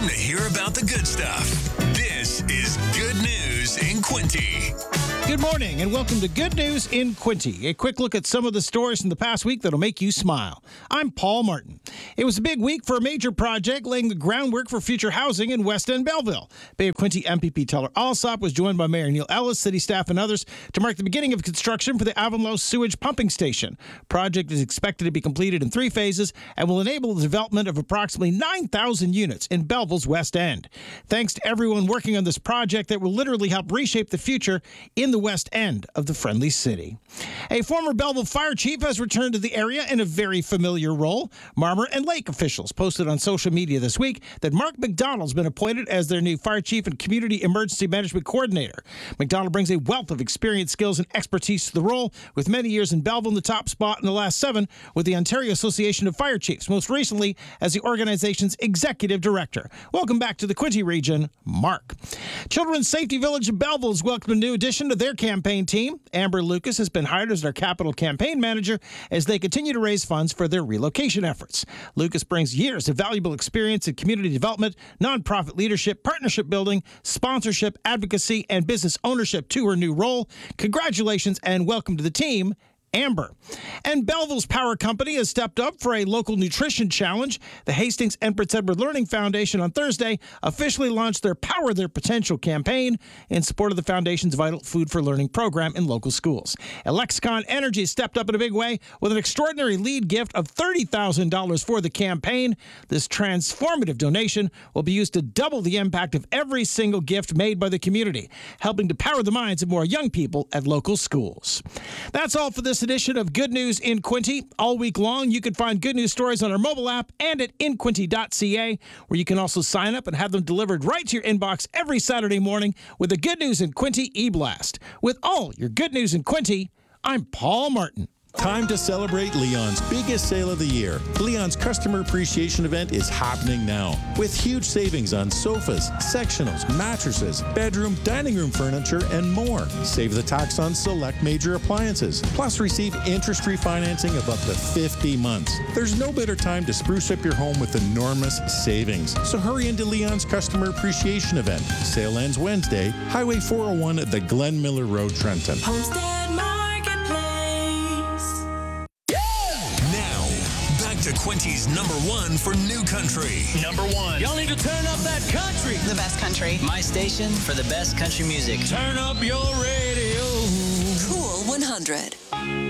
time to hear about the good stuff. This is Good News in Quinty. Good morning and welcome to Good News in Quinty. A quick look at some of the stories from the past week that'll make you smile. I'm Paul Martin. It was a big week for a major project laying the groundwork for future housing in West End Belleville. Bay of Quinty MPP Teller Alsop was joined by Mayor Neil Ellis, city staff, and others to mark the beginning of construction for the Avonlow Sewage Pumping Station. Project is expected to be completed in 3 phases and will enable the development of approximately 9,000 units in Belleville's West End. Thanks to everyone working on this project that will literally help reshape the future in the West End of the friendly city. A former Belleville fire chief has returned to the area in a very familiar role. Marmor and Lake officials posted on social media this week that Mark McDonald's been appointed as their new fire chief and community emergency management coordinator. McDonald brings a wealth of experience, skills, and expertise to the role, with many years in Belleville in the top spot in the last 7 with the Ontario Association of Fire Chiefs, most recently as the organization's executive director. Welcome back to the Quinty region, Mark. Children's Safety Village in Belleville has welcomed a new addition to their campaign team. Amber Lucas has been hired as their capital campaign manager as they continue to raise funds for their relocation efforts. Lucas brings years of valuable experience in community development, nonprofit leadership, partnership building, sponsorship, advocacy, and business ownership to her new role. Congratulations and welcome to the team, Amber. And Belleville's Power Company has stepped up for a local nutrition challenge. The Hastings and Prince Edward Learning Foundation on Thursday officially launched their Power Their Potential campaign in support of the foundation's vital Food for Learning program in local schools. Lexicon Energy stepped up in a big way with an extraordinary lead gift of $30,000 for the campaign. This transformative donation will be used to double the impact of every single gift made by the community, helping to power the minds of more young people at local schools. That's all for this edition of Good News in Quinty. All week long, you can find good news stories on our mobile app and at inquinty.ca, where you can also sign up and have them delivered right to your inbox every Saturday morning with the Good News in Quinty e-blast. With all your Good News in Quinty, I'm Paul Martin. Time to celebrate Leon's biggest sale of the year. Leon's Customer Appreciation Event is happening now with huge savings on sofas, sectionals, mattresses, bedroom, dining room furniture, and more. Save the tax on select major appliances. Plus, receive interest-free financing of up to 50 months. There's no better time to spruce up your home with enormous savings. So hurry into Leon's Customer Appreciation Event. Sale ends Wednesday, Highway 401 at the Glen Miller Road, Trenton. Homestead Marketplace. Now, back to Quinty's #1 for new country. #1. Y'all need to turn up that country. The best country. My station for the best country music. Turn up your radio. Cool 100.